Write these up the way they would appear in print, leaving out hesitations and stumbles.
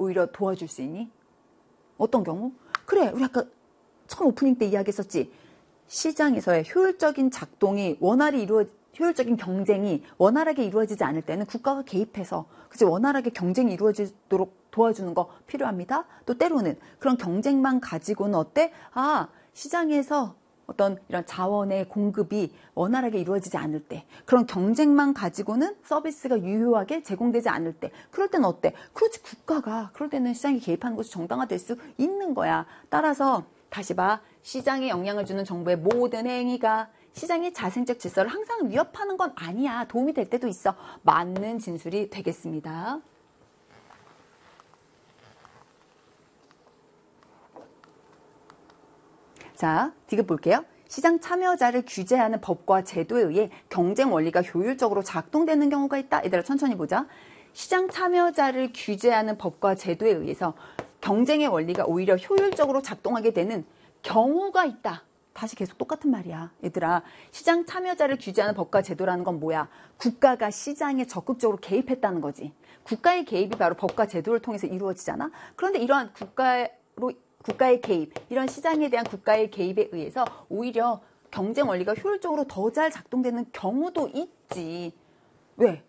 오히려 도와줄 수 있니? 어떤 경우? 그래, 우리 아까 처음 오프닝 때 이야기했었지. 시장에서의 효율적인 작동이 효율적인 경쟁이 원활하게 이루어지지 않을 때는 국가가 개입해서 그치 원활하게 경쟁이 이루어지도록 도와주는 거 필요합니다. 또 때로는 그런 경쟁만 가지고는 어때? 시장에서 어떤 이런 자원의 공급이 원활하게 이루어지지 않을 때, 그런 경쟁만 가지고는 서비스가 유효하게 제공되지 않을 때, 그럴 때는 어때? 그렇지, 국가가 그럴 때는 시장에 개입하는 것이 정당화될 수 있는 거야. 따라서 다시 봐, 시장에 영향을 주는 정부의 모든 행위가 시장의 자생적 질서를 항상 위협하는 건 아니야. 도움이 될 때도 있어. 맞는 진술이 되겠습니다. 자, 디귿 볼게요. 시장 참여자를 규제하는 법과 제도에 의해 경쟁 원리가 효율적으로 작동되는 경우가 있다. 얘들아 천천히 보자. 시장 참여자를 규제하는 법과 제도에 의해서 경쟁의 원리가 오히려 효율적으로 작동하게 되는 경우가 있다. 다시 계속 똑같은 말이야. 얘들아, 시장 참여자를 규제하는 법과 제도라는 건 뭐야? 국가가 시장에 적극적으로 개입했다는 거지. 국가의 개입이 바로 법과 제도를 통해서 이루어지잖아. 그런데 이러한 국가의 개입, 이런 시장에 대한 국가의 개입에 의해서 오히려 경쟁 원리가 효율적으로 더 잘 작동되는 경우도 있지. 왜?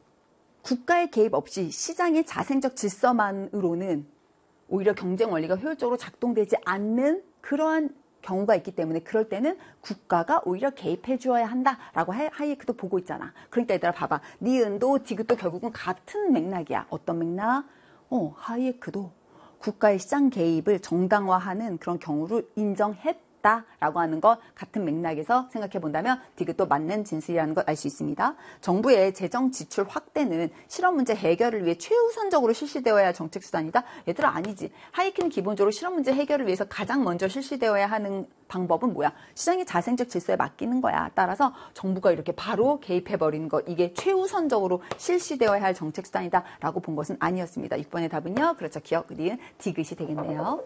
국가의 개입 없이 시장의 자생적 질서만으로는 오히려 경쟁 원리가 효율적으로 작동되지 않는 그러한 경우가 있기 때문에 그럴 때는 국가가 오히려 개입해 주어야 한다라고 하이에크도 보고 있잖아. 그러니까 얘들아 봐봐. 니은도 디귿도 결국은 같은 맥락이야. 어떤 맥락? 하이에크도 국가의 시장 개입을 정당화하는 그런 경우를 인정했다라고 하는 것 같은 맥락에서 생각해 본다면 디귿도 맞는 진술이라는 걸 알 수 있습니다. 정부의 재정 지출 확대는 실업 문제 해결을 위해 최우선적으로 실시되어야 할 정책 수단이다? 얘들아 아니지. 하이에크는 기본적으로 실업 문제 해결을 위해서 가장 먼저 실시되어야 하는 방법은 뭐야? 시장의 자생적 질서에 맡기는 거야. 따라서 정부가 이렇게 바로 개입해버리는 것, 이게 최우선적으로 실시되어야 할 정책 수단이다 라고 본 것은 아니었습니다. 6번의 답은요. 그렇죠. 기억, 니은, 디귿이 되겠네요.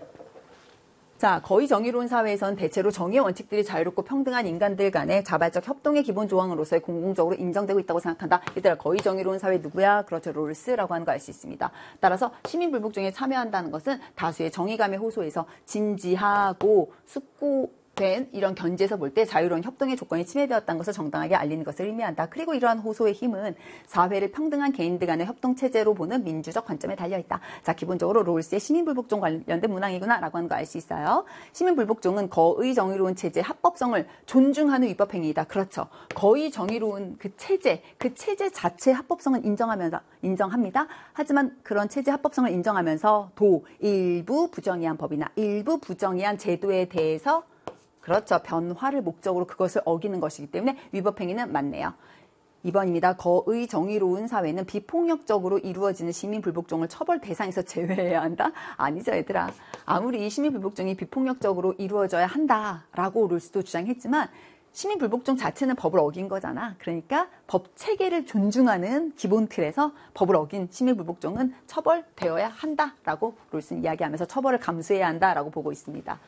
자, 거의 정의로운 사회에선 대체로 정의의 원칙들이 자유롭고 평등한 인간들 간의 자발적 협동의 기본 조항으로서 공공적으로 인정되고 있다고 생각한다. 얘들아, 거의 정의로운 사회 누구야? 그렇죠. 롤스라고 하는 거 알 수 있습니다. 따라서 시민불복종에 참여한다는 것은 다수의 정의감에 호소해서 진지하고 숙고된 이런 견지에서 볼 때 자유로운 협동의 조건이 침해되었다는 것을 정당하게 알리는 것을 의미한다. 그리고 이러한 호소의 힘은 사회를 평등한 개인들 간의 협동체제로 보는 민주적 관점에 달려있다. 자, 기본적으로 롤스의 시민불복종 관련된 문항이구나 라고 하는 거 알 수 있어요. 시민불복종은 거의 정의로운 체제의 합법성을 존중하는 위법행위이다. 그렇죠. 거의 정의로운 그 체제 자체의 합법성은 인정합니다. 하지만 그런 체제 합법성을 인정하면서도 일부 부정의한 법이나 일부 부정의한 제도에 대해서 그렇죠. 변화를 목적으로 그것을 어기는 것이기 때문에 위법행위는 맞네요. 2번입니다. 거의 정의로운 사회는 비폭력적으로 이루어지는 시민불복종을 처벌 대상에서 제외해야 한다? 아니죠, 얘들아. 아무리 시민불복종이 비폭력적으로 이루어져야 한다라고 롤스도 주장했지만 시민불복종 자체는 법을 어긴 거잖아. 그러니까 법 체계를 존중하는 기본 틀에서 법을 어긴 시민불복종은 처벌되어야 한다라고 롤스는 이야기하면서 처벌을 감수해야 한다라고 보고 있습니다.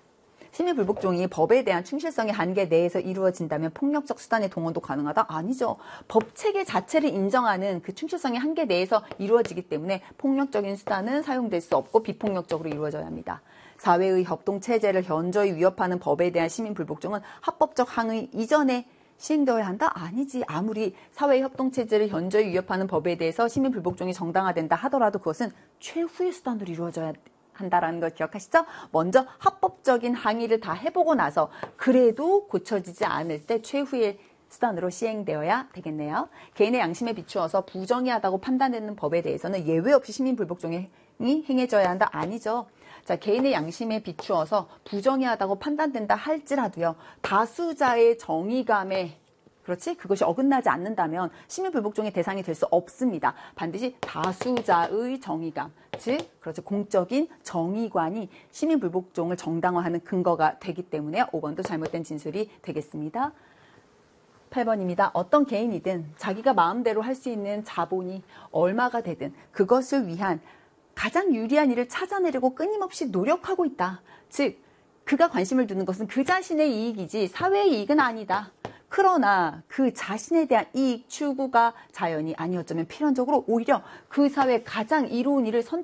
시민불복종이 법에 대한 충실성의 한계 내에서 이루어진다면 폭력적 수단의 동원도 가능하다? 아니죠. 법 체계 자체를 인정하는 그 충실성의 한계 내에서 이루어지기 때문에 폭력적인 수단은 사용될 수 없고 비폭력적으로 이루어져야 합니다. 사회의 협동체제를 현저히 위협하는 법에 대한 시민불복종은 합법적 항의 이전에 시행되어야 한다? 아니지. 아무리 사회의 협동체제를 현저히 위협하는 법에 대해서 시민불복종이 정당화된다 하더라도 그것은 최후의 수단으로 이루어져야 한다라는 걸 기억하시죠? 먼저 합법적인 항의를 다 해보고 나서 그래도 고쳐지지 않을 때 최후의 수단으로 시행되어야 되겠네요. 개인의 양심에 비추어서 부정의하다고 판단되는 법에 대해서는 예외 없이 시민불복종이 행해져야 한다? 아니죠. 자, 개인의 양심에 비추어서 부정의하다고 판단된다 할지라도요. 다수자의 정의감에 그렇지? 그것이 어긋나지 않는다면 시민불복종의 대상이 될 수 없습니다. 반드시 다수자의 정의감, 즉 그렇지 공적인 정의관이 시민불복종을 정당화하는 근거가 되기 때문에 5번도 잘못된 진술이 되겠습니다. 8번입니다. 어떤 개인이든 자기가 마음대로 할 수 있는 자본이 얼마가 되든 그것을 위한 가장 유리한 일을 찾아내려고 끊임없이 노력하고 있다. 즉 그가 관심을 두는 것은 그 자신의 이익이지 사회의 이익은 아니다. 그러나 그 자신에 대한 이익 추구가 자연이 아니었자면 필연적으로 오히려 그 사회에 가장 이로운 일을